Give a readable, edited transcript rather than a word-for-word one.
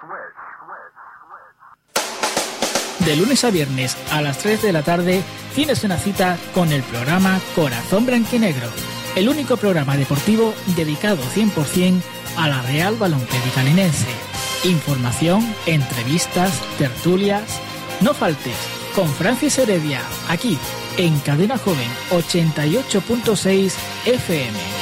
De lunes a viernes a las 3 de la tarde tienes una cita con el programa Corazón Blanquinegro, el único programa deportivo dedicado 100% a la Real Balompédica Linense. Información, entrevistas, tertulias. No faltes con Francis Heredia, aquí en Cadena Joven 88.6 FM.